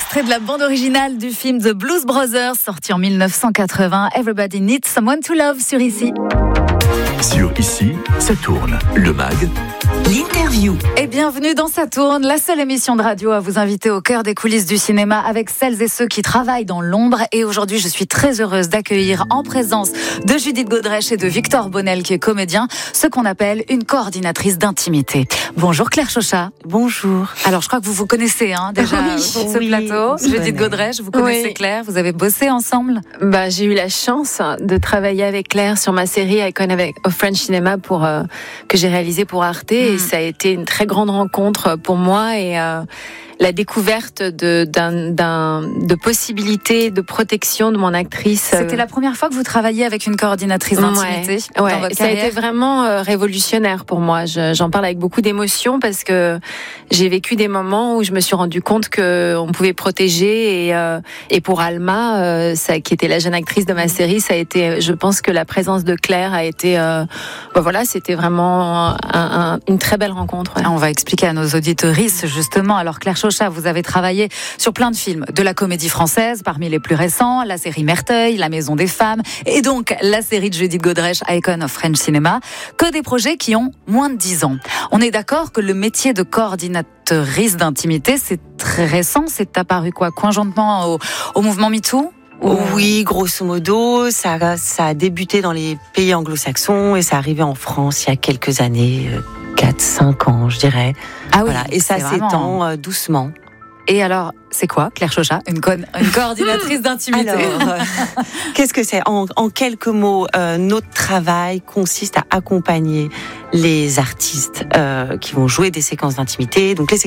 extrait de la bande originale du film The Blues Brothers, sorti en 1980. Everybody Needs Someone to Love sur Ici. Sur Ici, ça tourne. Le MAG, l'interview. Et bienvenue dans Ça tourne, la seule émission de radio à vous inviter au cœur des coulisses du cinéma avec celles et ceux qui travaillent dans l'ombre. Et aujourd'hui, je suis très heureuse d'accueillir en présence de Judith Godrèche et de Victor Bonnel, qui est comédien, ce qu'on appelle une coordinatrice d'intimité. Bonjour Claire Chauchat. Bonjour. Alors, je crois que vous vous connaissez déjà sur ce plateau. Judith Godrèche, vous connaissez Claire, vous avez bossé ensemble. J'ai eu la chance de travailler avec Claire sur ma série Icon of French Cinema que j'ai réalisée pour Arte. Et ça a été une très grande rencontre pour moi et la découverte de possibilités de protection de mon actrice. C'était la première fois que vous travailliez avec une coordinatrice d'intimité dans votre ça a carrière. été vraiment révolutionnaire pour moi. J'en parle avec beaucoup d'émotion parce que j'ai vécu des moments où je me suis rendu compte qu'on pouvait protéger et pour Alma, qui était la jeune actrice de ma série, ça a été, je pense que la présence de Claire a été, c'était vraiment une très belle rencontre. Ouais. On va expliquer à nos auditrices justement. Alors Claire Chauchat, vous avez travaillé sur plein de films de la comédie française, parmi les plus récents, la série Merteuil, La Maison des Femmes, et donc la série de Judith Godrèche, Icon of French Cinema, que des projets qui ont moins de 10 ans. On est d'accord que le métier de coordinatrice d'intimité, c'est très récent, c'est apparu conjointement au mouvement MeToo ? Oui, grosso modo, ça a débuté dans les pays anglo-saxons et ça arrivait en France il y a quelques années, 4-5 ans, je dirais. Ah oui, voilà. Et ça s'étend doucement. Et alors, c'est quoi, Claire Chauchat, une coordinatrice d'intimité? Alors, qu'est-ce que c'est? En quelques mots, notre travail consiste à accompagner les artistes qui vont jouer des séquences d'intimité. Donc, les